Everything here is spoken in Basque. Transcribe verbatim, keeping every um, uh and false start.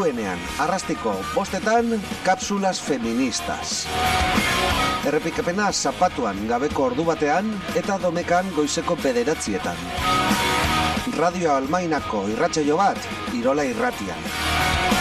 altuenean, arrastiko bostetan, kapsulas feministas. Errepikapena zapatuan gabeko ordu batean eta domekan goizeko bederatzietan. Radio Almainako irratsaio bat, Irola Irratian.